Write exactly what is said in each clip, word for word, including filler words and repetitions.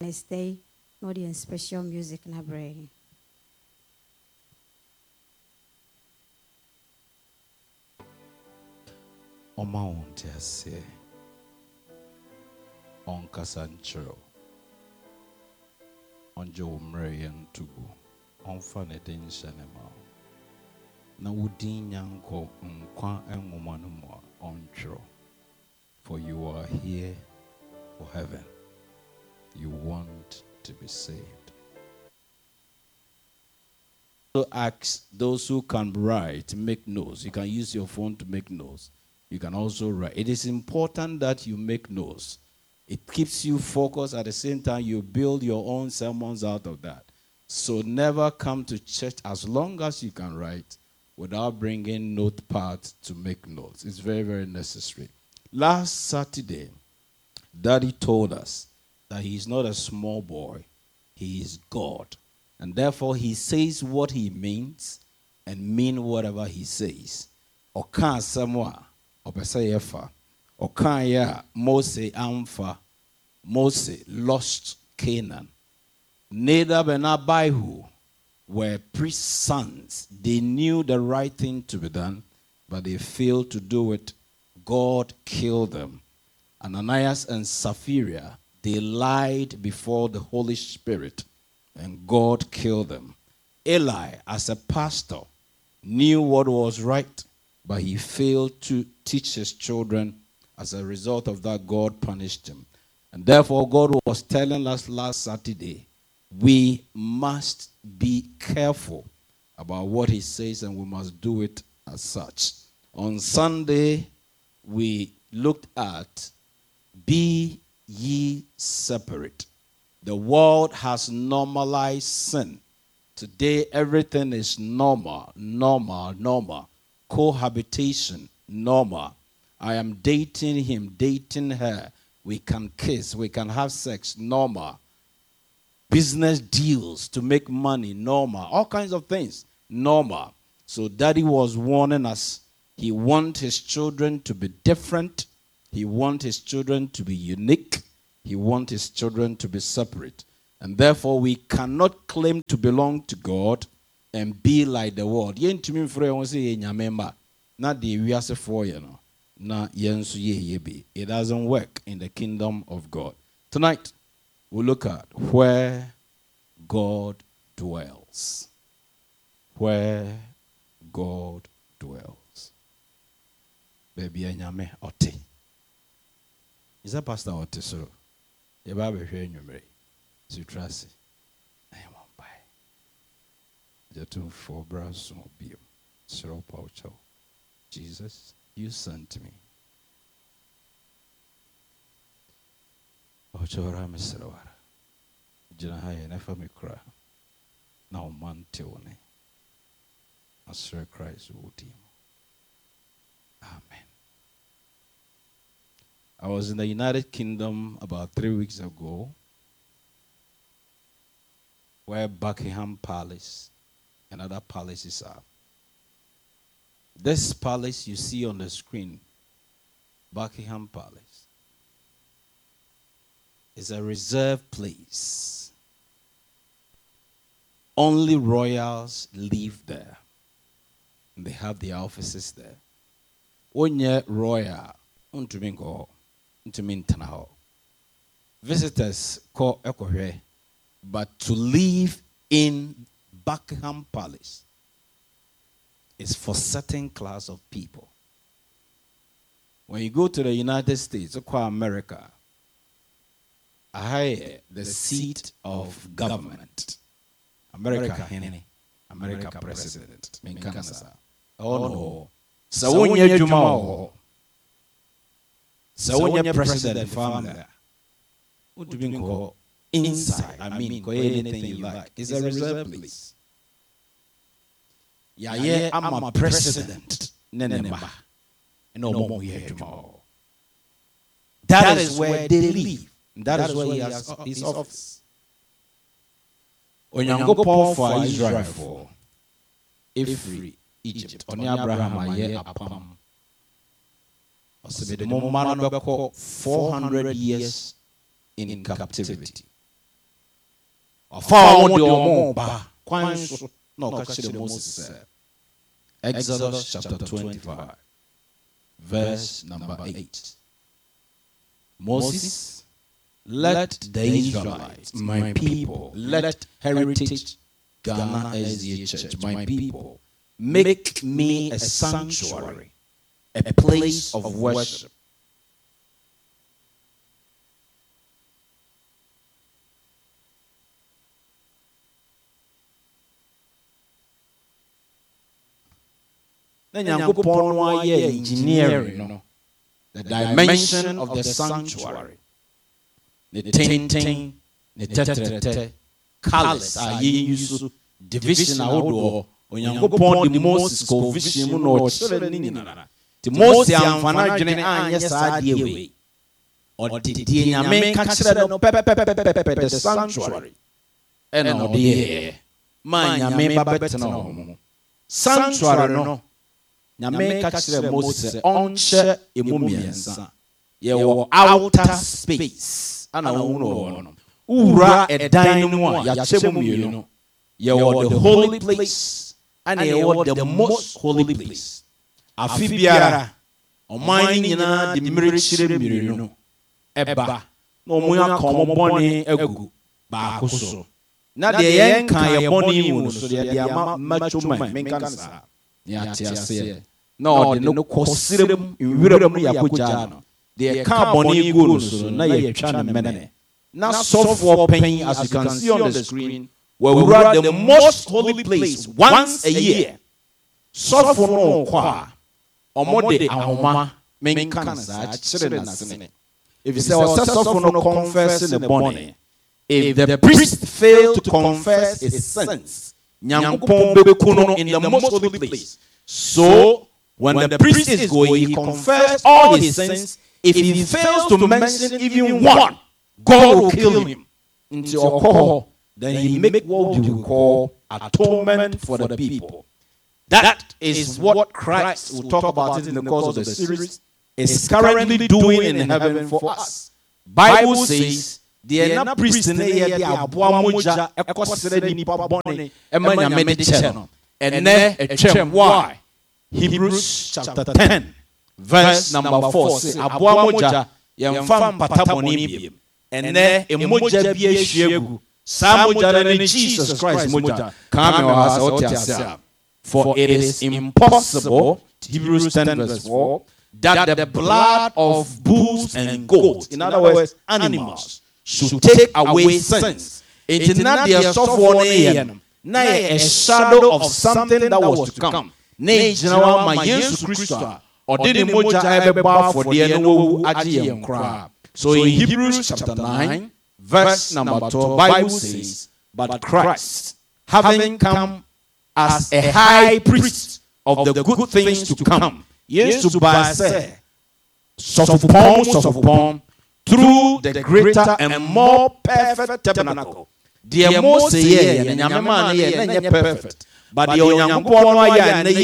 nice day. Not in special music na bring. Oma wonte ase on kasanchero onjo umre yantugu on fane den shanema na wudin yanko nkwa enwoma no mo ontro, for you are here for heaven. You want to be saved. So ask those who can write, make notes. You can use your phone to make notes. You can also write. It is important that you make notes. It keeps you focused. At the same time, you build your own sermons out of that. So never come to church as long as you can write without bringing notepad to make notes. It's very, very necessary. Last Saturday, Daddy told us that he is not a small boy. He is God. And therefore, he says what he means and mean whatever he says. Oka samwa, opesa yefa. Oka ya Mose amfa. Mose lost Canaan. Nadab and Abihu were priest's sons. They knew the right thing to be done, but they failed to do it. God killed them. Ananias and Sapphira, they lied before the Holy Spirit, and God killed them. Eli, as a pastor, knew what was right, but he failed to teach his children. As a result of that, God punished him. And therefore, God was telling us last Saturday, we must be careful about what he says, and we must do it as such. On Sunday, we looked at be ye separate. The world has normalized sin. Today, everything is normal, normal, normal. Cohabitation, normal. I am dating him, dating her. We can kiss, we can have sex, normal. Business deals to make money, normal. All kinds of things, normal. So Daddy was warning us. He wants his children to be different. He wants his children to be unique. He wants his children to be separate. And therefore, we cannot claim to belong to God and be like the world. Not the we are for you know. It doesn't work in the kingdom of God. Tonight, we'll look at where God dwells. Where God dwells. Baby, anyame ote. Is that Pastor Ote? So, you have a hearing you may. So, trust it. I am on by. The two four brows will be so poucho. Jesus, you sent me. Ochora Mister Janahaya never me cry. Now man teone. I swear Christ will team. Amen. I was in the United Kingdom about three weeks ago, where Buckingham Palace and other palaces are. This palace you see on the screen, Buckingham Palace, is a reserved place. Only royals live there. And they have their offices there. When you're royal, untumingo, untumintanao. Visitors call ekohwe, but to live in Buckingham Palace is for certain class of people. When you go to the United States, or America, I the seat of government. America, America, America president, Minkanasa. Oh no. So when you're Jumao, so when you're president, family, what do you mean? Inside, I mean, go anything you like. It's a reserved place. Yeah, yeah, I'm a president. Nenema. No more here tomorrow. That is where they live. That is where he has his office. When you go Paul for Israel for every Egypt, on Abraham, I hear Apam. The four hundred years in captivity. Ọfa de ọmọ ba kwan so na ọka kyerɛ Moses sɛ. Exodus chapter twenty-five, verse number eight. Moses, let the Israelites, my people, let Heritage Ghana S D A Church, my people, make me a sanctuary, a place of worship. Then Nyankopɔn no ayɛ engineering no, the dimension of the sanctuary, the tinting, the tetrete, colors are used, division ahodoɔ. Onyankopɔn de Moses kɔ vision mu na ɔkyerɛ ne nyinaa. Ti Moses amfana dwene anyɛ saa adeɛ wei. Ɔde die Nyame ka kyerɛ no pɛpɛpɛpɛpɛ the sanctuary. Ɛna ɔde yɛ ma Nyame ba bɛtena hɔ mo. Sanctuary no Nyame ka kyerɛ Moses sɛ ɔnhyɛ emu mmiɛnsa. Yɛwɔ outer space ana ɔhunu wɔ no. Wura ɛdan no mu a yɛakyɛ mu mmienu. Yɛwɔ the holy place and yɛwɔ the most holy place. Afi biara ɔman nyinaa de mmirekyire mmienu ɛba na ɔmo aka ɔmo bɔne agu baako so. Na deɛ yɛn ka yɛ bɔne mu no so deɛ deɛ ama mmatwo man menka no saa. Ne ate aseɛ. Na ɔde no kɔsrem nwuram no yɛakɔgyaa no. Deɛ ka bɔne gu no so na yɛtwa no mɛnɛ. Na sɔfoɔ panyin, as you can see on the screen, wawura the most holy place once a year. Sɔfo no kɔ a ɔmo de ahoma menka no saa kyerɛ n'asene. If you say ɔsɛ sɔfo no confess ne bɔne, if the priest fail to confess his sins, Nyankopɔn bɛku no in the most holy place. So when the priest is going, he confesses all his sins. If he fails to mention even one, God will kill him. Until Okoho, then he make what you call atonement for the people. That is what Christ, will talk about it in the course of the series, is currently doing in heaven for us. Bible says, the ena priest ne ye de aboa moja ekosere nipa bone ema nyame de che no ene etwem. Why? Hebrews chapter ten, verse number four say aboa moja yemfa mpata bone biem ene emoja bi ahwiegu sa moja na Jesus Christ moja come wa sa otiasia. For it is impossible, Hebrews ten verse four, that the blood of bulls and goats, in other words animals, should take away sins. It is not the software, na a shadow of something that was to come. Ne jinawa ma Yesu Christo or did moja ebe for the eno aji kra. So in Hebrews chapter nine, verse number twelve, Bible says, but Christ, having come as a high priest of the good things to come, yes, to by say, Sopopom, Sopopom, through the greater and more perfect tabernacle. The most ye and Yamaman ye perfect, but the Onyankopon and the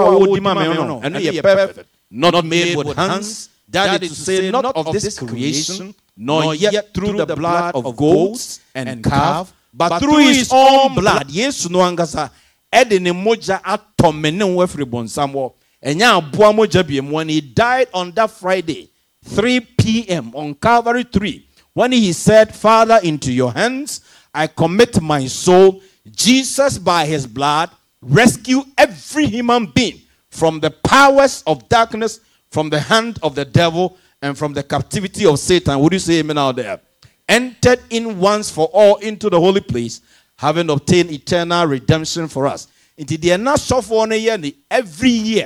Yesu and ye perfect, not made with hands, that is to say, not of this creation, nor yet through the blood of goats and calf, but through his own blood. Yes, no angasa. Edene moja atomene wefri bonsamo. Enya abua moja biem. When he died on that Friday, three p.m. on Calvary three, when he said, Father, into your hands I commit my soul, Jesus by his blood rescued every human being from the powers of darkness, from the hand of the devil, and from the captivity of Satan. Would you say amen out there? Entered in once for all into the holy place, having obtained eternal redemption for us. Into the not for every year.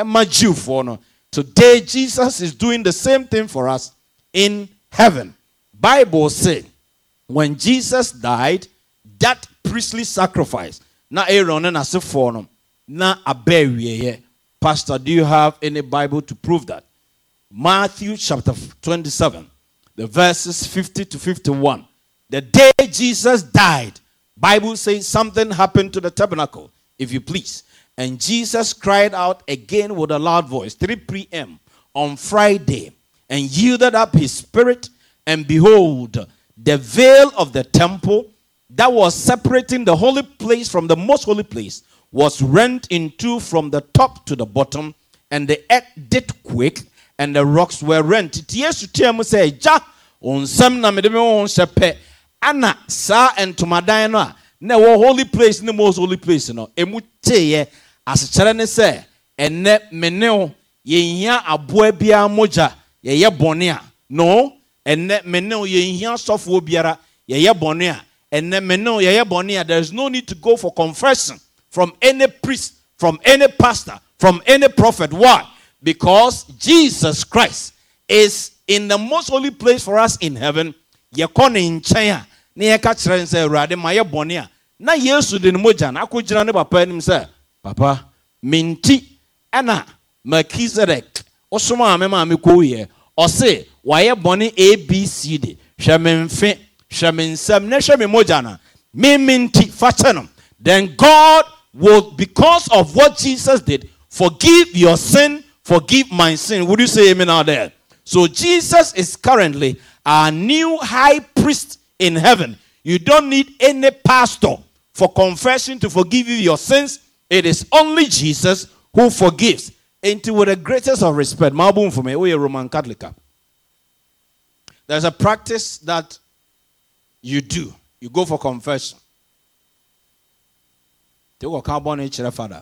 For today, Jesus is doing the same thing for us in heaven. Bible says, when Jesus died, that priestly sacrifice. Na Aaron and Asaph na abewie. Pastor, do you have any Bible to prove that? Matthew chapter twenty-seven, the verses fifty to fifty-one. The day Jesus died, Bible says something happened to the tabernacle, if you please. And Jesus cried out again with a loud voice, three p.m. on Friday, and yielded up his spirit. And behold, the veil of the temple that was separating the holy place from the most holy place was rent in two from the top to the bottom, and the earth did quake, and the rocks were rent. Yes, you tell me say, Ja, on some na me de me on shepe, ana sa and to madina, na wo holy place, the most holy place, no. Emu teye as chere ne say, and ne meneo ye hia aboa bia moja ye ye bone a no, and ne meneo ye hia sofo biara ye ye bone a. And then there is no need to go for confession from any priest, from any pastor, from any prophet. Why? Because Jesus Christ is in the most holy place for us in heaven. Yekone in China. Niyeka chere nse rade maye bonia. Na Yesu de moja na akujira ne papa nim se, Papa, minti ana Melchizedek. Osoma amema ameko ye. Ose waye boni A B C D. Hwememfe then God will, because of what Jesus did, forgive your sin, forgive my sin. Would you say amen out there? So Jesus is currently our new high priest in heaven. You don't need any pastor for confession to forgive you your sins. It is only Jesus who forgives. And with the greatest of respect, Malbum for me, we are Roman Catholic. There's a practice that you do. You go for confession. They will come born each father.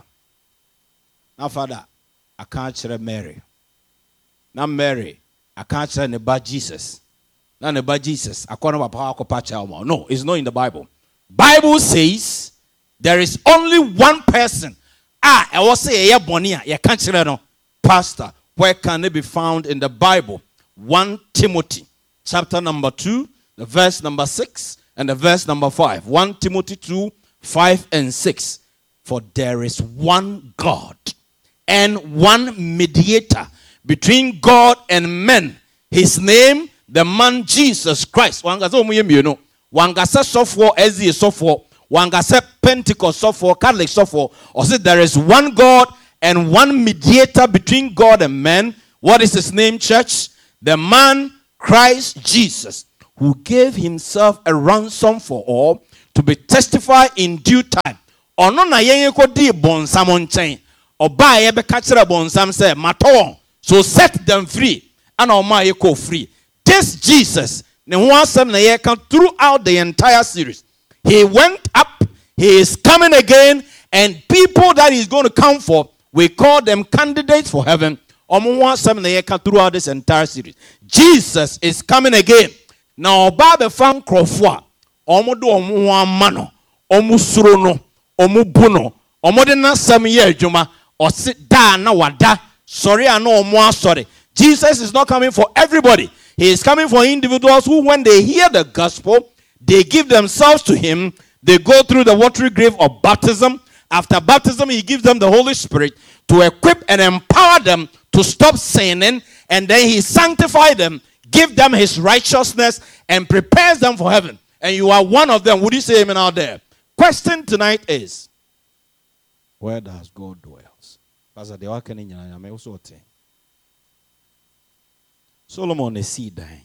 Now, Father, I can't share Mary. Now, Mary, I can't share about Jesus. Now, about Jesus, I can't about power. No, it's not in the Bible. Bible says there is only one person. Ah, I was say yeah, Bonia, yeah, can't share no pastor. Where can it be found in the Bible? First Timothy, chapter number two. The verse number six and the verse number five. First Timothy two, five and six. For there is one God and one mediator between God and men. His name, the man Jesus Christ. Wangasa omuyemi no. Wangasa sofo ezi sofo. Wangasa Pentecost sofo, Catholic sofo. Or say there is one God and one mediator between God and men. What is his name, church? The man Christ Jesus, who gave himself a ransom for all, to be testified in due time. Ono na yenye ko di bonsam nchen. Oba ye be ka kire bonsam say maton. So set them free. And oma ye ko free. This Jesus, ne ho asem na ye kan throughout the entire series. He went up, he is coming again, and people that he's going to come for, we call them candidates for heaven. Omo ho asem na ye kan throughout this entire series. Jesus is coming again. Now, Baba fan crofwa, omo do omo amano, omo surono, omo buno, omo de na sam ye adwuma, o sit da na wada, sorry ano omo sorry. Jesus is not coming for everybody. He is coming for individuals who, when they hear the gospel, they give themselves to him. They go through the watery grave of baptism. After baptism, he gives them the Holy Spirit to equip and empower them to stop sinning, and then he sanctifies them, give them his righteousness, and prepares them for heaven. And you are one of them. Would you say amen out there? Question tonight is, where does God dwells? Solomon is see dying.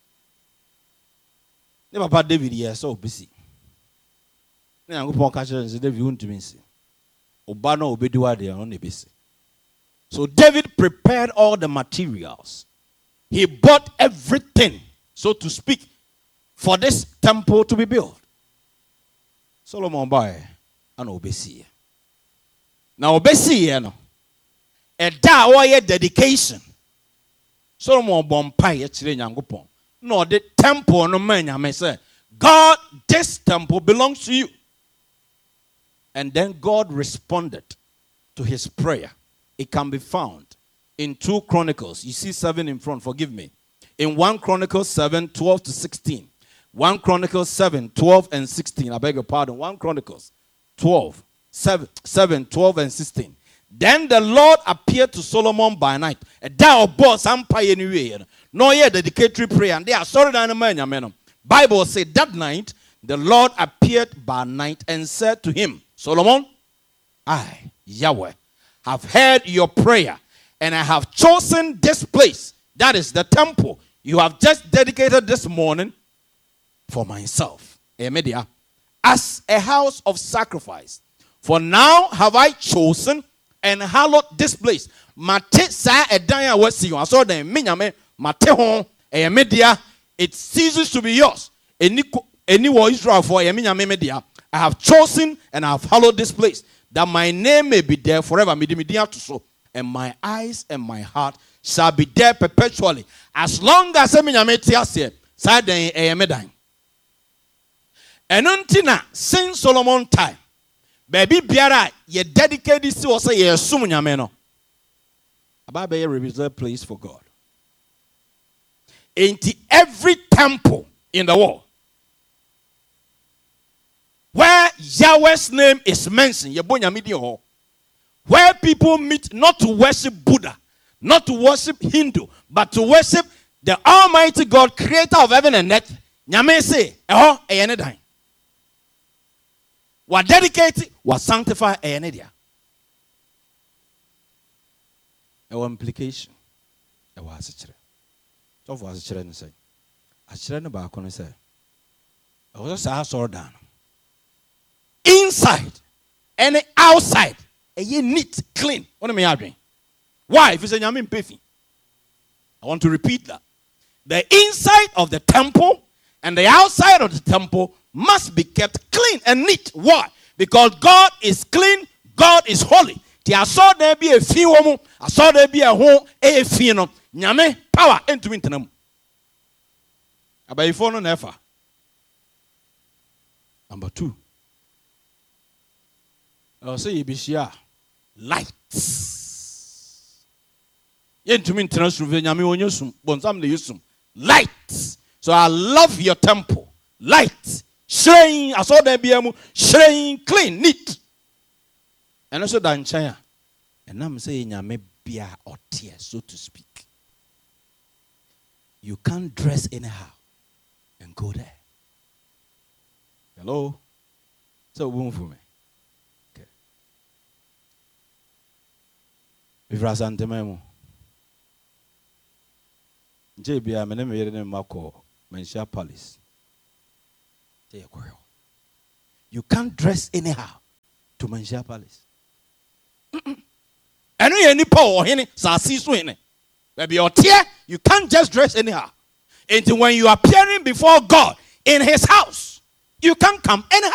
Never papa David here so busy. Now go catch David won't me see. Obano obeduwa they on the busy. So David prepared all the materials. He bought everything, so to speak, for this temple to be built. Solomon buy and obesi. Now obesi no. A da oye dedication. Solomon bompai yechire nyangopon. No, the temple no man I may say, God, this temple belongs to you. And then God responded to his prayer. It can be found in two Chronicles. You see seven in front, forgive me. In First Chronicles seven, twelve to sixteen. First Chronicles seven, twelve and sixteen. I beg your pardon. First Chronicles twelve, seven, seven, twelve and sixteen. Then the Lord appeared to Solomon by night. A thou boss empire anyway. No yet dedicatory prayer. And they are sorry that the man. Bible said that night the Lord appeared by night and said to him, Solomon, I, Yahweh, have heard your prayer, and I have chosen this place. That is the temple you have just dedicated this morning for myself. Emedia. as a house of sacrifice. For now have I chosen and hallowed this place. Mate sa edanya wasi yon. So then minyame mate hon e media. It ceases to be yours. Any any war Israel for e minyame media. I have chosen and I have hallowed this place, that my name may be there forever. And my eyes and my heart shall be there perpetually. As long as I minyame tiase, sa den e medan. And until since Solomon time, baby biara ye dedicated to us ye sum nyame no. About be a reserved place for God. Into every temple in the world where Yahweh's name is mentioned, where people meet not to worship Buddha, not to worship Hindu, but to worship the Almighty God, creator of heaven and earth, nyame say, eho eyene dan. Wa dedicate, wa sanctify eyene dia. Ewa implication. Ewa asichere. So for asichere ne say. Asichere ne ba ko ne say. Ewa so sa down. Inside and outside, a ye neat, clean. What am I doing? Why? If you say nyame mpefi. I want to repeat that. The inside of the temple and the outside of the temple must be kept clean and neat. Why? Because God is clean, God is holy. I saw there be a few woman, I saw there be a home, a few no. Nyame power into wintenam. About if no never. Number two. I'll say you be share lights. Yen to me international nyame wonyo sum, bonsam le yusum. Lights. So I love your temple. Light. Shine, I saw there be a shine, clean, neat. And also dan chaya. And I'm saying nyame bia or tear, so to speak. You can't dress anyhow and go there. Hello? So boom for me. Okay. If Rasante Memo. J B I, my name is Marco, Menshia Palace. You can't dress anyhow to Menshia Palace. And we any power any sasi so any. Baby your tear, you can't just dress anyhow. Until when you are appearing before God in his house, you can't come anyhow.